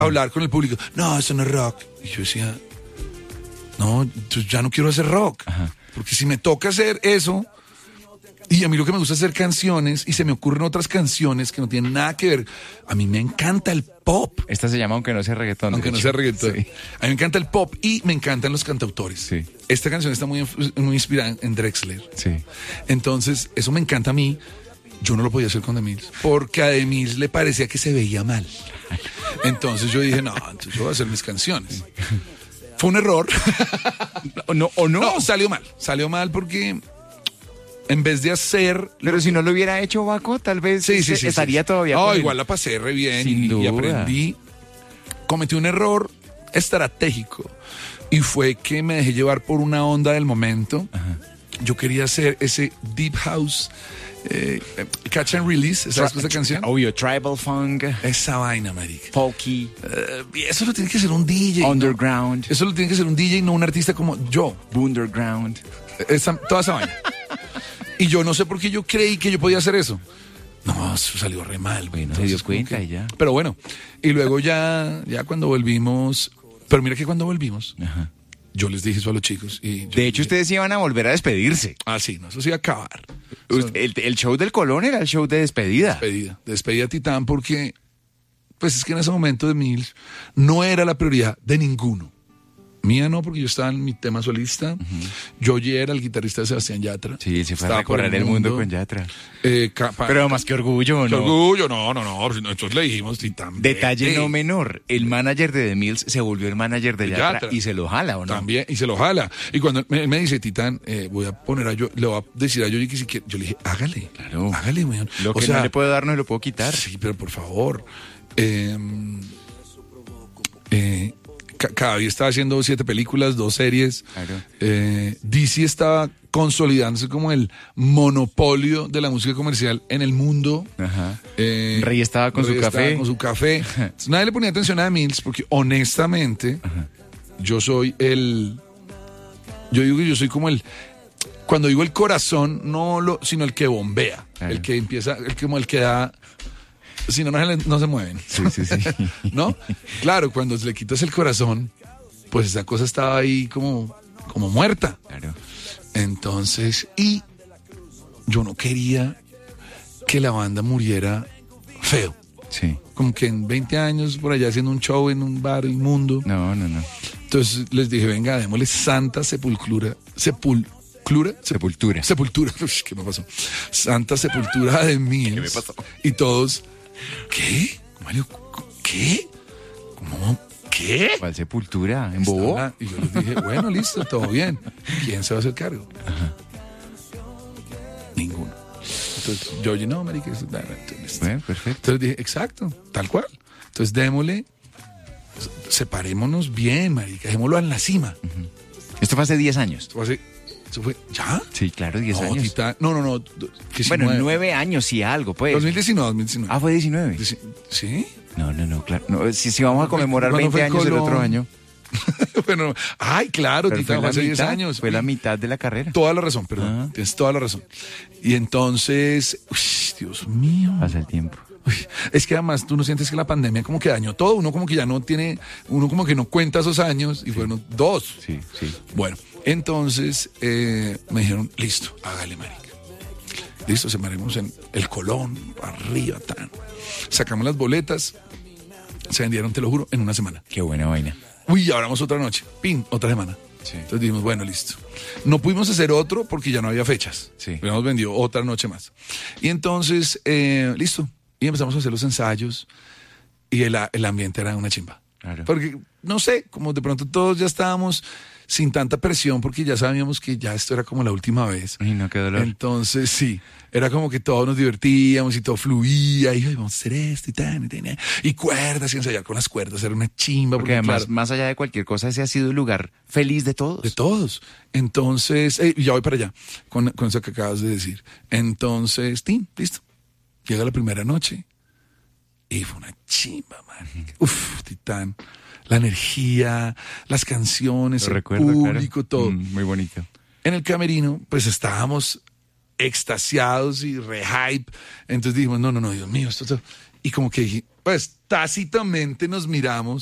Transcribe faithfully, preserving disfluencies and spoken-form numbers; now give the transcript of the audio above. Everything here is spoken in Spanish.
hablar con el público. No, eso no es rock. Y yo decía, no, yo ya no quiero hacer rock. Ajá. Porque si me toca hacer eso, y a mí lo que me gusta es hacer canciones, y se me ocurren otras canciones que no tienen nada que ver. A mí me encanta el pop. Esta se llama Aunque no sea reggaetón. Aunque no sea reggaetón. Sí. A mí me encanta el pop y me encantan los cantautores. Sí. Esta canción está muy, muy inspirada en Drexler. Sí. Entonces, eso me encanta a mí. Yo no lo podía hacer con The Mills, porque a The Mills le parecía que se veía mal. Entonces yo dije, no, entonces yo voy a hacer mis canciones. Fue un error. ¿O no? ¿O no? No, salió mal. Salió mal porque en vez de hacer... Pero si no lo hubiera hecho Baco, tal vez sí, sí, sí, estaría sí. todavía... No, con igual él. la pasé re bien. Sin y, duda. y aprendí. Cometí un error estratégico. Y fue que me dejé llevar por una onda del momento. Ajá. Yo quería hacer ese deep house, eh, catch and release, ¿sabes esa canción? Obvio, tribal funk. Esa vaina, marica. Folky. Uh, eso lo tiene que hacer un D J. Underground. ¿no? Eso lo tiene que hacer un D J, no un artista como yo. Underground. Esa, toda esa vaina. Y yo no sé por qué yo creí que yo podía hacer eso. No, eso salió re mal, güey. No se dio cuenta que... y ya. Pero bueno, y luego ya, ya cuando volvimos, pero mira que cuando volvimos, ajá, yo les dije eso a los chicos. Y de hecho, dije, ustedes iban a volver a despedirse. Ah, sí, no, eso se iba a acabar. El, el show del Colón era el show de despedida. Despedida, despedida a Titán porque, pues es que en ese momento de Mills no era la prioridad de ninguno. Mía no, porque yo estaba en mi tema solista. Uh-huh. Joey era el guitarrista de Sebastián Yatra. Sí, se fue a recorrer el mundo, mundo con Yatra. Eh, capa, Pero más que orgullo, ¿no? Qué orgullo, no, no, no. Nosotros le dijimos Titán. Detalle no menor, el manager de The Mills se volvió el manager de, de Yatra, Yatra y se lo jala, ¿o no? También, y se lo jala. Y cuando me, me dice, Titán, eh, voy a poner a yo, le voy a decir a Joey que si quiere. Yo le dije, hágale. Claro. Hágale, weón. Lo que o sea, no le puedo dar, no lo puedo quitar. Sí, pero por favor. Eh, eh, cada día estaba haciendo siete películas, dos series. Claro. Eh, D C estaba consolidándose como el monopolio de la música comercial en el mundo. Ajá. Eh, Rey estaba con Rey su estaba café. Con su café. Entonces, nadie le ponía atención a Mills porque honestamente ajá, yo soy el... Yo digo que yo soy como el... Cuando digo el corazón, no lo, sino el que bombea. Claro. El que empieza, el que, como el que da... Si no, no se, no se mueven. Sí, sí, sí. ¿No? Claro, cuando le quitas el corazón, pues esa cosa estaba ahí como, como muerta. Claro. Entonces, y yo no quería que la banda muriera feo. Sí. Como que en veinte años por allá haciendo un show en un bar inmundo. No, no, no. Entonces les dije, venga, démosle Santa Sepultura. Sepul ¿Clura? Sepultura. Sepultura. Uy, ¿qué me pasó? Santa Sepultura de Mills. ¿Qué me pasó? Y todos, ¿qué? Mario, ¿qué? ¿Cómo? ¿Qué? ¿Cuál Sepultura? ¿En Bobo? Y yo les dije, bueno, listo, todo bien. ¿Quién se va a hacer cargo? Ajá. Ninguno. Entonces, yo oye, no, marica, eso, bueno, perfecto. Entonces dije, exacto, tal cual. Entonces, démosle, separémonos bien, marica, dejémoslo en la cima. Uh-huh. Esto fue hace diez años. Esto fue hace, ¿eso fue, ¿ya? Sí, claro, diez no, años. Tita, no, no, no. Bueno, nueve años, sí, algo, pues. dos mil diecinueve, dos mil diecinueve. Ah, fue diecinueve. ¿Sí? No, no, no, claro. No, si, si vamos a conmemorar veinte años el otro año. Bueno, ay, claro, pero Tita, fue hace diez años. Fue la mitad de la carrera. Toda la razón, perdón. Uh-huh. Tienes toda la razón. Y entonces, uy, Dios mío. Pasa el tiempo. Uy, es que además tú no sientes que la pandemia como que dañó todo. Uno como que ya no tiene, uno como que no cuenta esos años. Y fueron dos. Sí, sí. Bueno, entonces eh, me dijeron, listo, hágale, marica. Listo, separemos en el Colón, arriba, tan. Sacamos las boletas. Se vendieron, te lo juro, en una semana. Qué buena vaina. Uy, ahora vamos otra noche. Pin, otra semana. Sí. Entonces dijimos, bueno, listo. No pudimos hacer otro porque ya no había fechas. Sí. Habíamos vendido otra noche más. Y entonces, eh, listo. Y empezamos a hacer los ensayos. Y el, el ambiente era una chimba. Claro. Porque, no sé, como de pronto todos ya estábamos sin tanta presión porque ya sabíamos que ya esto era como la última vez. Y no, qué dolor. Entonces, sí, era como que todos nos divertíamos y todo fluía y vamos a hacer esto y tan, y tan, y cuerdas y ensayar con las cuerdas, era una chimba. Porque, porque además, claro, más allá de cualquier cosa, ese ha sido el lugar feliz de todos. De todos. Entonces, eh, ya voy para allá con, con eso que acabas de decir. Entonces, ¡tim! Listo. Llega la primera noche y fue una chimba, man. Uf, Titán. La energía, las canciones, el recuerdo, público, claro, todo. Mm, muy bonito. En el camerino, pues estábamos extasiados y re hype. Entonces dijimos, no, no, no, Dios mío, esto, esto. Y como que, pues, tácitamente nos miramos